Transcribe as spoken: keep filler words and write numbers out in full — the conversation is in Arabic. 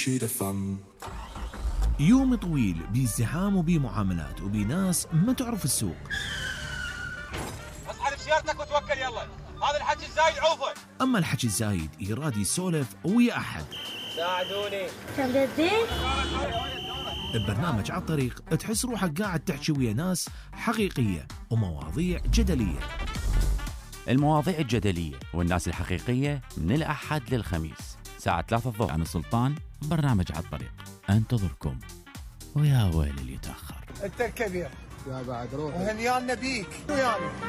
يوم طويل بازدحام وبمعاملات وبناس ما تعرف السوق. اسحب سيارتك وتوكل يلا، هذا الحكي الزايد عوفه. اما الحكي الزايد يراد يسولف ويا احد. ساعدوني. كم جديد؟ ببرنامج على الطريق تحس روحك قاعد تحكي ويا ناس حقيقية ومواضيع جدلية. المواضيع الجدلية والناس الحقيقية من الأحد للخميس الساعة ثلاثة الظهر عن السلطان. برنامج على الطريق انتظركم، ويا ويل اللي يتأخر. انت الكبير يا بعد روح وهنيانا بيك ويانا.